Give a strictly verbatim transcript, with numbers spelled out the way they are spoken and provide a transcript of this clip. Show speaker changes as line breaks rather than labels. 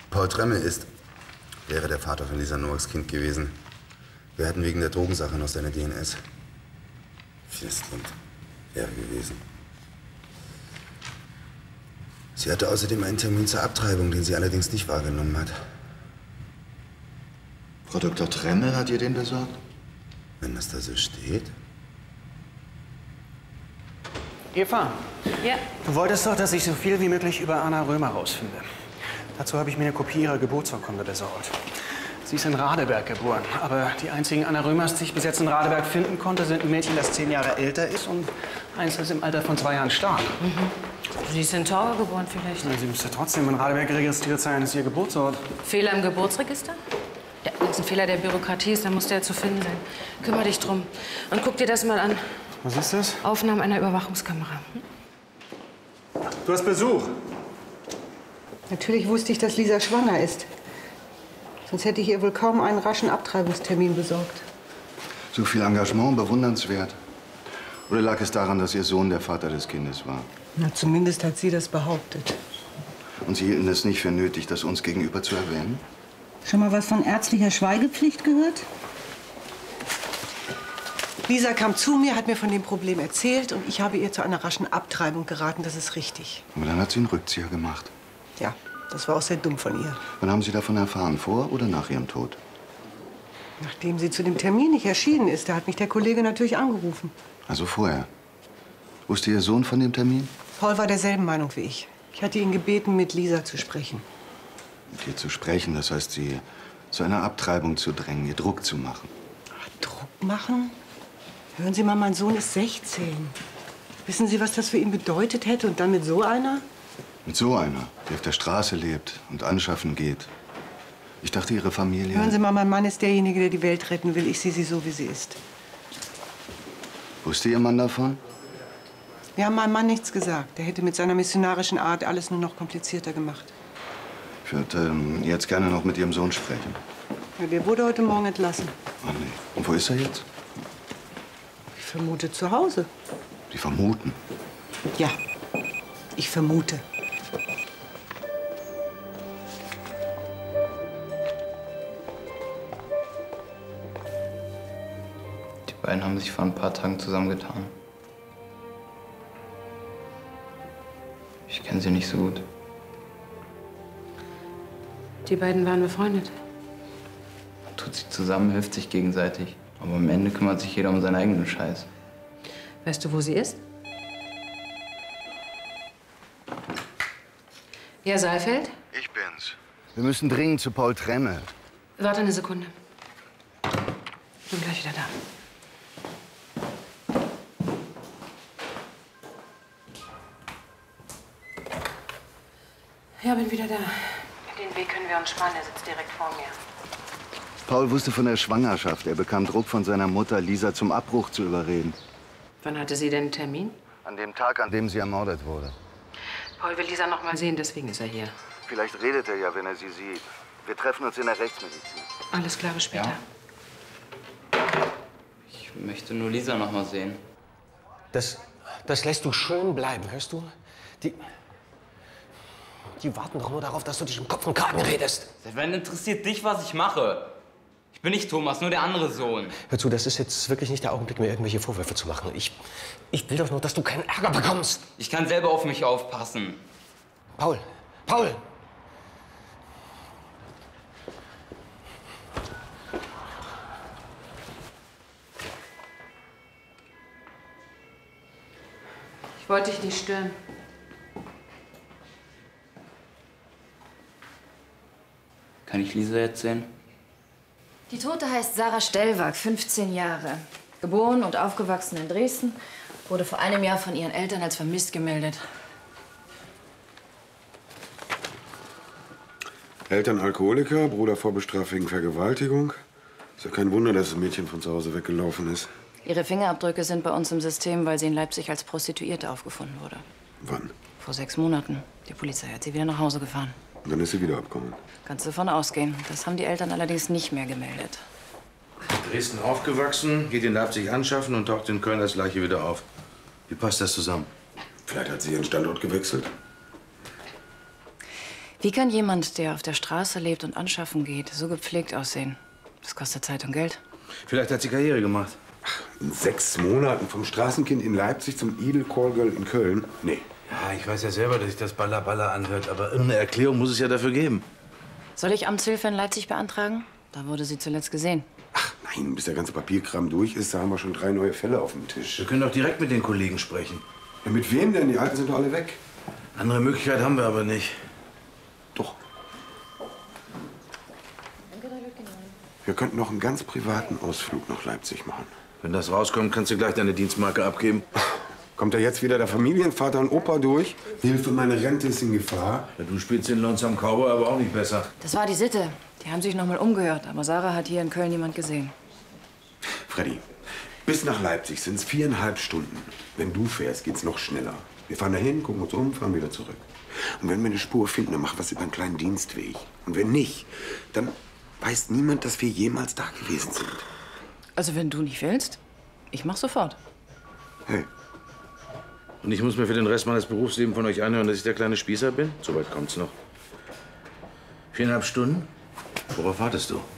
Paul Tremme ist, wäre der Vater von Lisa Nowaks Kind gewesen. Wir hatten wegen der Drogensache noch seine D N S. Vieles Kind wäre gewesen. Sie hatte außerdem einen Termin zur Abtreibung, den sie allerdings nicht wahrgenommen hat.
Frau Doktor Tremme hat ihr den besorgt?
Wenn das da so steht.
Eva,
ja.
Du wolltest doch, dass ich so viel wie möglich über Anna Römer rausfinde. Dazu habe ich mir eine Kopie ihrer Geburtsurkunde besorgt. Sie ist in Radeberg geboren, aber die einzigen Anna Römers, die ich bis jetzt in Radeberg finden konnte, sind ein Mädchen, das zehn Jahre älter ist und eins, das im Alter von zwei Jahren starb.
Mhm. Sie ist in Torgau geboren vielleicht.
Na, sie müsste trotzdem in Radeberg registriert sein, das ist ihr Geburtsort.
Fehler im Geburtsregister? Ja, wenn es ein Fehler der Bürokratie ist, dann muss der zu finden sein. Kümmer dich drum und guck dir das mal an.
Was ist das?
Aufnahmen einer Überwachungskamera. Hm?
Du hast Besuch.
Natürlich wusste ich, dass Lisa schwanger ist. Sonst hätte ich ihr wohl kaum einen raschen Abtreibungstermin besorgt.
So viel Engagement, bewundernswert. Oder lag es daran, dass ihr Sohn der Vater des Kindes war?
Na, zumindest hat sie das behauptet.
Und Sie hielten es nicht für nötig, das uns gegenüber zu erwähnen?
Schon mal was von ärztlicher Schweigepflicht gehört? Lisa kam zu mir, hat mir von dem Problem erzählt und ich habe ihr zu einer raschen Abtreibung geraten. Das ist richtig.
Aber dann hat sie einen Rückzieher gemacht.
Ja, das war auch sehr dumm von ihr.
Wann haben Sie davon erfahren? Vor oder nach ihrem Tod?
Nachdem sie zu dem Termin nicht erschienen ist, da hat mich der Kollege natürlich angerufen.
Also vorher. Wusste Ihr Sohn von dem Termin?
Paul war derselben Meinung wie ich. Ich hatte ihn gebeten, mit Lisa zu sprechen.
Mit ihr zu sprechen, das heißt, sie zu einer Abtreibung zu drängen, ihr Druck zu machen.
Ach, Druck machen? Hören Sie mal, mein Sohn ist sechzehn. Wissen Sie, was das für ihn bedeutet hätte und dann mit so einer?
Mit so einer, die auf der Straße lebt und anschaffen geht. Ich dachte, Ihre Familie...
Hören Sie mal, mein Mann ist derjenige, der die Welt retten will. Ich sehe sie so, wie sie ist.
Wusste Ihr Mann davon?
Wir haben meinem Mann nichts gesagt. Er hätte mit seiner missionarischen Art alles nur noch komplizierter gemacht.
Ich würde ähm, jetzt gerne noch mit Ihrem Sohn sprechen.
Ja, der wurde heute Morgen entlassen.
Ach nee. Und wo ist er jetzt?
Ich vermute zu Hause.
Sie vermuten?
Ja, ich vermute.
Die beiden haben sich vor ein paar Tagen zusammengetan. Ich kenne sie nicht so gut.
Die beiden waren befreundet.
Man tut sich zusammen, hilft sich gegenseitig. Aber am Ende kümmert sich jeder um seinen eigenen Scheiß.
Weißt du, wo sie ist? Ja, Saalfeld?
Ich bin's. Wir müssen dringend zu Paul Tremme.
Warte eine Sekunde. Ich bin gleich wieder da. Ja, bin wieder da. Den Weg können wir uns sparen, der sitzt direkt vor mir.
Paul wusste von der Schwangerschaft. Er bekam Druck von seiner Mutter, Lisa zum Abbruch zu überreden.
Wann hatte sie denn einen Termin?
An dem Tag, an dem sie ermordet wurde.
Paul will Lisa noch mal sehen, deswegen ist er hier.
Vielleicht redet er ja, wenn er sie sieht. Wir treffen uns in der Rechtsmedizin.
Alles klar, bis später.
Ja. Ich möchte nur Lisa noch mal sehen.
Das, das lässt du schön bleiben, hörst du? Die, die warten doch nur darauf, dass du dich im Kopf und Kragen redest.
Seit wann interessiert dich, was ich mache? Ich bin nicht Thomas, nur der andere Sohn.
Hör zu, das ist jetzt wirklich nicht der Augenblick, mir irgendwelche Vorwürfe zu machen. Ich, ich will doch nur, dass du keinen Ärger bekommst.
Ich kann selber auf mich aufpassen.
Paul, Paul!
Ich wollte dich nicht stören.
Kann ich Lisa jetzt sehen?
Die Tote heißt Sarah Stellwag, fünfzehn Jahre. Geboren und aufgewachsen in Dresden, wurde vor einem Jahr von ihren Eltern als vermisst gemeldet.
Eltern Alkoholiker, Bruder vorbestraft wegen Vergewaltigung. Ist ja kein Wunder, dass das Mädchen von zu Hause weggelaufen ist.
Ihre Fingerabdrücke sind bei uns im System, weil sie in Leipzig als Prostituierte aufgefunden wurde.
Wann?
Vor sechs Monaten. Die Polizei hat sie wieder nach Hause gefahren.
Und dann ist sie wieder abgehauen.
Kannst du davon ausgehen. Das haben die Eltern allerdings nicht mehr gemeldet.
In Dresden aufgewachsen, geht in Leipzig anschaffen und taucht in Köln als Leiche wieder auf. Wie passt das zusammen?
Vielleicht hat sie ihren Standort gewechselt.
Wie kann jemand, der auf der Straße lebt und anschaffen geht, so gepflegt aussehen? Das kostet Zeit und Geld.
Vielleicht hat sie Karriere gemacht.
In sechs Monaten vom Straßenkind in Leipzig zum Edel-Callgirl in Köln? Nee.
Ja, ich weiß ja selber, dass sich das Baller-Baller anhört, aber irgendeine Erklärung muss es ja dafür geben.
Soll ich Amtshilfe in Leipzig beantragen? Da wurde sie zuletzt gesehen.
Ach nein, bis der ganze Papierkram durch ist, da haben wir schon drei neue Fälle auf dem Tisch.
Wir können doch direkt mit den Kollegen sprechen.
Ja, mit wem denn? Die Alten sind doch alle weg.
Andere Möglichkeit haben wir aber nicht.
Doch. Wir könnten noch einen ganz privaten Ausflug nach Leipzig machen.
Wenn das rauskommt, kannst du gleich deine Dienstmarke abgeben.
Kommt da jetzt wieder der Familienvater und Opa durch? Hilfe, meine Rente ist in Gefahr.
Ja, du spielst den Lonesome Cowboy aber auch nicht besser.
Das war die Sitte. Die haben sich noch mal umgehört. Aber Sarah hat hier in Köln niemand gesehen.
Freddy, bis nach Leipzig sind es viereinhalb Stunden. Wenn du fährst, geht's noch schneller. Wir fahren dahin, gucken uns um, fahren wieder zurück. Und wenn wir eine Spur finden, dann machen wir es über einen kleinen Dienstweg. Und wenn nicht, dann weiß niemand, dass wir jemals da gewesen sind.
Also wenn du nicht willst, ich mach sofort.
Hey.
Und ich muss mir für den Rest meines Berufslebens von euch anhören, dass ich der kleine Spießer bin? Soweit kommt's noch. Viereinhalb Stunden? Worauf wartest du?